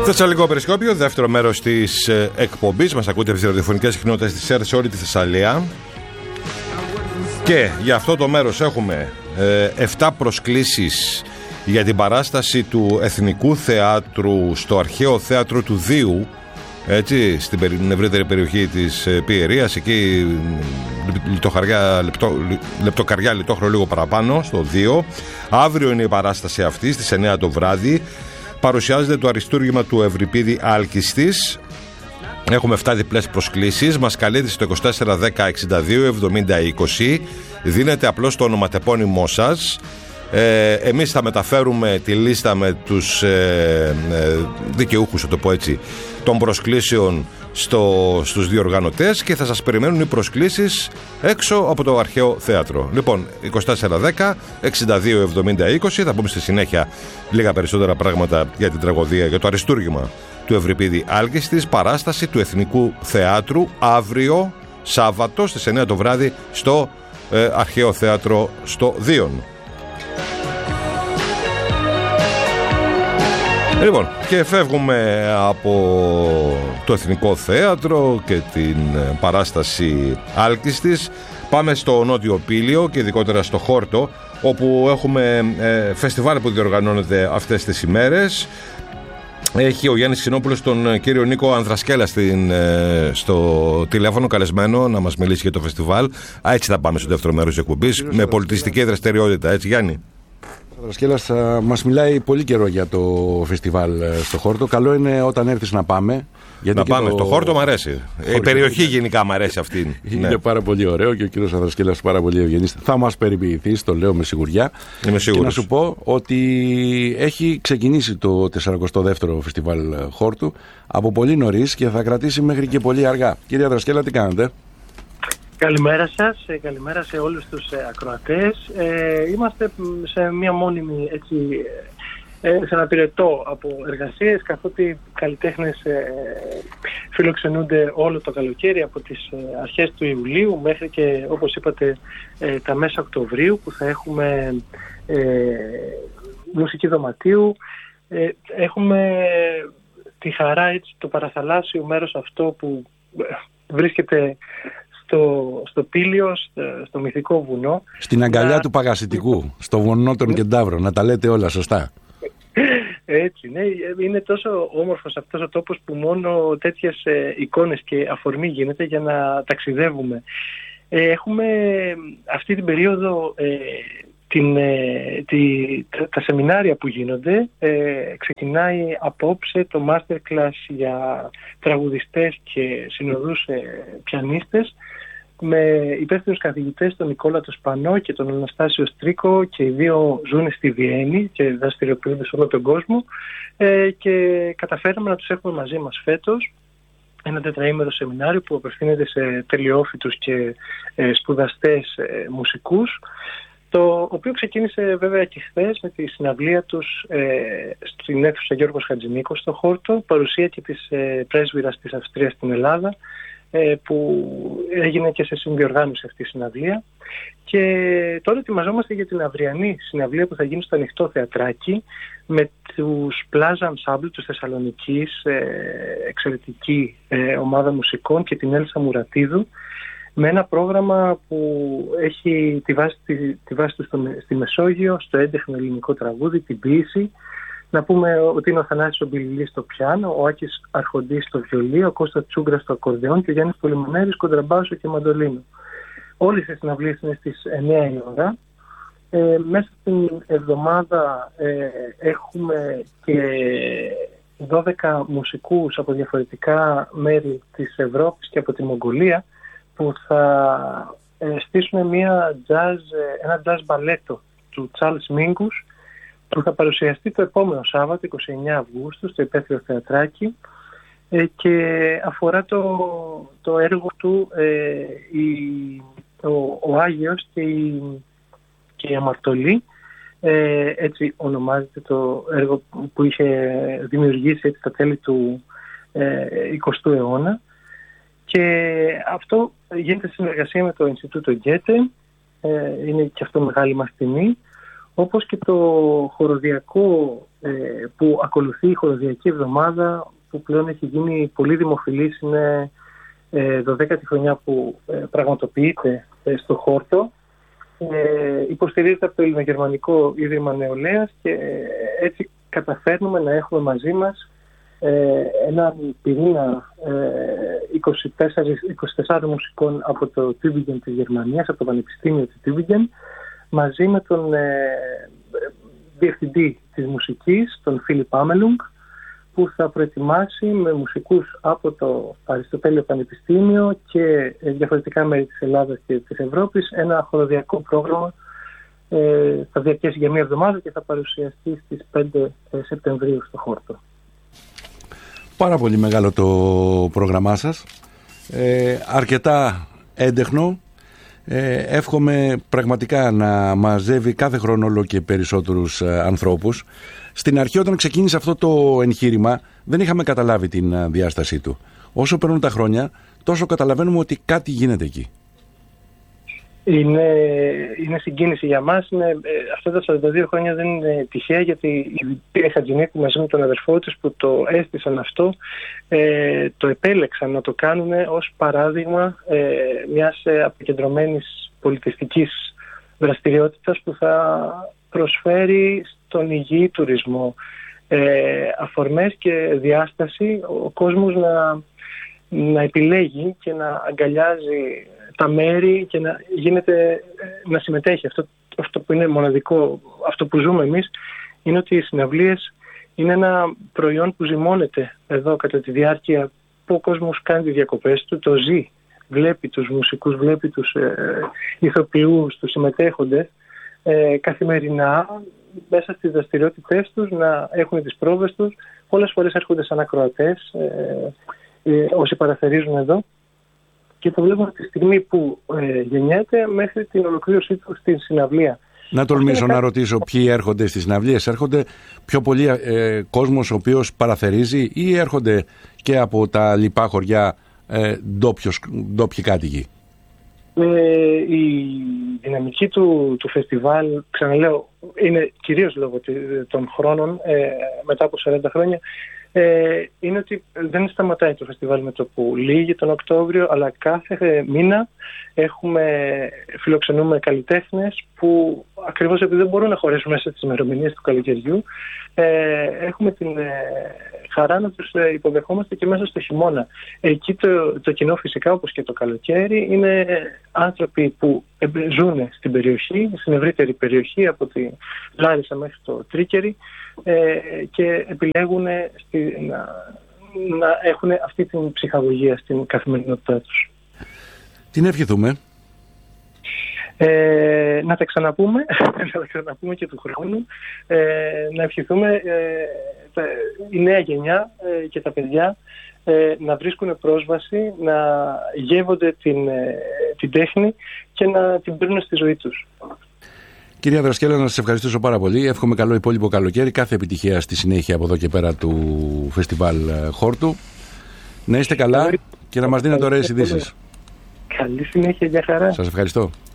Θεσσαλικό Περισκόπιο, δεύτερο μέρος της εκπομπής. Μας ακούτε από τις ραδιοφωνικές συχνότητες της ΕΡΤ σε όλη τη Θεσσαλία. Και για αυτό το μέρος έχουμε 7 προσκλήσεις για την παράσταση του Εθνικού Θεάτρου στο Αρχαίο Θέατρο του Δίου, έτσι, στην ευρύτερη περιοχή της Πιερίας, εκεί λεπτοκαριά λιτόχρο λίγο παραπάνω, στο Δίο. Αύριο είναι η παράσταση αυτή στις 9 το βράδυ. Παρουσιάζεται το αριστούργημα του Ευρυπίδη Άλκιστης. Έχουμε 7 διπλές προσκλήσεις. Μας καλείτε στο 24 10 62 70 20. Δίνετε απλώς το ονοματεπώνυμό σας. Εμείς θα μεταφέρουμε τη λίστα με τους δικαιούχους, θα το πω έτσι, των προσκλήσεων στους διοργανωτές και θα σας περιμένουν οι προσκλήσεις έξω από το Αρχαίο Θέατρο. Λοιπόν, 24 10 62 70 20. Θα πούμε στη συνέχεια λίγα περισσότερα πράγματα για την τραγωδία, για το αριστούργημα του Ευρυπίδη Άλκιστης, παράσταση του Εθνικού Θεάτρου αύριο Σάββατο στις 9 το βράδυ στο Αρχαίο Θέατρο στο Δίον. Λοιπόν, και φεύγουμε από το Εθνικό Θέατρο και την παράσταση Άλκιστης. Πάμε στο Νότιο Πήλιο και ειδικότερα στο Χόρτο, όπου έχουμε φεστιβάλ που διοργανώνεται αυτές τις ημέρες. Έχει ο Γιάννης Ξινόπουλος τον κύριο Νίκο Ανδρασκέλα στο τηλέφωνο καλεσμένο να μας μιλήσει για το φεστιβάλ. Έτσι θα πάμε στο δεύτερο μέρος της εκπομπής, με πολιτιστική δραστηριότητα, έτσι Γιάννη. Ο Ανδρασκέλας θα μας μιλάει πολύ καιρό για το φεστιβάλ στο Χόρτο. Καλό είναι όταν έρθεις να πάμε. Να πάμε στο Χόρτο, μου αρέσει. Η περιοχή γενικά μου αρέσει αυτή. Είναι πάρα πολύ ωραίο και ο κύριος Ανδρασκέλας πάρα πολύ ευγενής. Θα μας περιποιηθεί, το λέω με σιγουριά. Είμαι σίγουρος. Και να σου πω ότι έχει ξεκινήσει το 42ο φεστιβάλ Χόρτου από πολύ νωρίς και θα κρατήσει μέχρι και πολύ αργά. Κύριε Ανδρασκέλα, τι κάνετε? Καλημέρα σας, καλημέρα σε όλους τους ακροατές. Είμαστε σε μια μόνιμη, έτσι, σε ένα πυρετό από εργασίες, καθότι καλλιτέχνες φιλοξενούνται όλο το καλοκαίρι από τις αρχές του Ιουλίου μέχρι και, όπως είπατε, τα μέσα Οκτωβρίου, που θα έχουμε μουσική δωματίου. Έχουμε τη χαρά, έτσι, το παραθαλάσσιο μέρος αυτό που βρίσκεται στο Πήλιο, στο μυθικό βουνό. Στην αγκαλιά του Παγασιτικού, στο βουνό των Κεντάβρων, να τα λέτε όλα σωστά. Έτσι, ναι, είναι τόσο όμορφος αυτός ο τόπος που μόνο τέτοιες εικόνες και αφορμή γίνεται για να ταξιδεύουμε. Έχουμε αυτή την περίοδο τα σεμινάρια που γίνονται. Ξεκινάει απόψε το masterclass για τραγουδιστές και συνοδούς πιανίστες με υπεύθυνους καθηγητές τον Νικόλα το Σπανό και τον Αναστάσιο Στρίκο, και οι δύο ζουν στη Βιέννη και δραστηριοποιούνται σε όλο τον κόσμο, και καταφέραμε να τους έχουμε μαζί μας φέτος. Ένα τετραήμερο σεμινάριο που απευθύνεται σε τελειόφοιτους και σπουδαστές μουσικούς, το οποίο ξεκίνησε βέβαια και χθες με τη συναυλία τους στην αίθουσα Γιώργος Χατζηνίκος στο Χόρτο, παρουσία και της πρέσβυρας της Αυστρίας στην Ελλάδα, που έγινε και σε συνδιοργάνωση αυτή η συναυλία. Και τώρα ετοιμαζόμαστε για την αυριανή συναυλία που θα γίνει στο Ανοιχτό Θεατράκι με τους Plaza Ensemble της Θεσσαλονικής, εξαιρετική ομάδα μουσικών, και την Έλσα Μουρατίδου, με ένα πρόγραμμα που έχει τη βάση του στη Μεσόγειο, στο έντεχνο ελληνικό τραγούδι, την ποίηση. Να πούμε ότι είναι ο Θανάσης Ομπιλιλής στο πιάνο, ο Άκης Αρχοντής στο βιολί, ο Κώστας Τσούγκρας στο ακορντεόν και ο Γιάννης Πολυμονέρης κοντραμπάσο και μαντολίνο. Όλες οι συναυλίες είναι στις 9 η ώρα. Μέσα στην εβδομάδα έχουμε και 12 μουσικούς από διαφορετικά μέρη της Ευρώπης και από τη Μογγολία, που θα στήσουν ένα jazz μπαλέτο του Charles Mingus, που θα παρουσιαστεί το επόμενο Σάββατο, 29 Αυγούστου, στο Υπαίθριο Θεατράκι, και αφορά το έργο του ο Άγιος και η Αμαρτωλή. Έτσι ονομάζεται το έργο που είχε δημιουργήσει έτσι στα τέλη του 20ου αιώνα. Και αυτό γίνεται σε συνεργασία με το Ινστιτούτο Γκέτε, είναι και αυτό μεγάλη μας τιμή, όπως και το χοροδιακό που ακολουθεί η χοροδιακή εβδομάδα, που πλέον έχει γίνει πολύ δημοφιλής. Είναι 12η χρονιά που πραγματοποιείται στο Χόρτο. Υποστηρίζεται από το Ελληνογερμανικό Ίδρυμα Νεολαίας και έτσι καταφέρνουμε να έχουμε μαζί μας έναν πυρήνα 24 μουσικών από το Tübingen της Γερμανίας, από το Πανεπιστήμιο του Tübingen, μαζί με τον διευθυντή της μουσικής, τον Φίλιπ Άμελουγκ, που θα προετοιμάσει με μουσικούς από το Αριστοτέλειο Πανεπιστήμιο και διαφορετικά μέρη της Ελλάδας και της Ευρώπης ένα χοροδιακό πρόγραμμα. Θα διαρκέσει για μία εβδομάδα και θα παρουσιαστεί στις 5 Σεπτεμβρίου στο Χόρτο. Πάρα πολύ μεγάλο το πρόγραμμά σας, αρκετά έντεχνο. Εύχομαι πραγματικά να μαζεύει κάθε χρόνο όλο και περισσότερους ανθρώπους. Στην αρχή, όταν ξεκίνησε αυτό το εγχείρημα, δεν είχαμε καταλάβει την διάστασή του. Όσο περνούν τα χρόνια, τόσο καταλαβαίνουμε ότι κάτι γίνεται εκεί. Είναι συγκίνηση για μας. Αυτά τα 42 χρόνια δεν είναι τυχαία, γιατί η Πύρια Χατζηνίκου μαζί με τον αδερφό της που το έστησαν αυτό, το επέλεξαν να το κάνουν ως παράδειγμα μιας αποκεντρωμένης πολιτιστικής δραστηριότητας που θα προσφέρει στον υγιή τουρισμό αφορμές και διάσταση, ο κόσμος να επιλέγει και να αγκαλιάζει τα μέρη και να συμμετέχει. Αυτό που είναι μοναδικό, αυτό που ζούμε εμείς, είναι ότι οι συναυλίες είναι ένα προϊόν που ζυμώνεται εδώ κατά τη διάρκεια που ο κόσμος κάνει τις διακοπές του, το ζει, βλέπει τους μουσικούς, βλέπει τους ηθοποιούς, τους συμμετέχοντες καθημερινά μέσα στις δραστηριότητες τους, να έχουν τις πρόβες τους. Πολλές φορές έρχονται σαν ακροατές όσοι παραθερίζουν εδώ, και το βλέπουμε τη στιγμή που γεννιέται μέχρι την ολοκλήρωσή του στην συναυλία. Να τολμήσω να ρωτήσω ποιοι έρχονται στις συναυλίες. Έρχονται πιο πολύ κόσμος ο οποίος παραθερίζει, ή έρχονται και από τα λοιπά χωριά ντόπιοι κάτοικοι? Η δυναμική του φεστιβάλ, ξαναλέω, είναι κυρίως λόγω των χρόνων, μετά από 40 χρόνια, είναι ότι δεν σταματάει το φεστιβάλ με το που λύγει τον Οκτώβριο, αλλά κάθε μήνα φιλοξενούμε καλλιτέχνες που, ακριβώς επειδή δεν μπορούν να χωρέσουν μέσα στις ημερομηνίες του καλοκαιριού, έχουμε την χαρά να τους υποδεχόμαστε και μέσα στο χειμώνα. Εκεί το κοινό, φυσικά, όπως και το καλοκαίρι, είναι άνθρωποι που ζουν στην περιοχή, στην ευρύτερη περιοχή, από τη Λάρισα μέχρι το Τρίκερι, και επιλέγουν να έχουν αυτή την ψυχαγωγία στην καθημερινότητά τους. Τι να ευχηθούμε? Να τα ξαναπούμε, και του χρόνου, να ευχηθούμε η νέα γενιά και τα παιδιά να βρίσκουν πρόσβαση, να γεύονται την τέχνη και να την παίρνουν στη ζωή τους. Κυρία Δρασκέλα, να σας ευχαριστήσω πάρα πολύ. Εύχομαι καλό υπόλοιπο καλοκαίρι, κάθε επιτυχία στη συνέχεια από εδώ και πέρα του Φεστιβάλ Χόρτου. Να είστε καλά και να μας δίνετε ωραίες ειδήσεις. Καλή συνέχεια, για χαρά. Σας ευχαριστώ.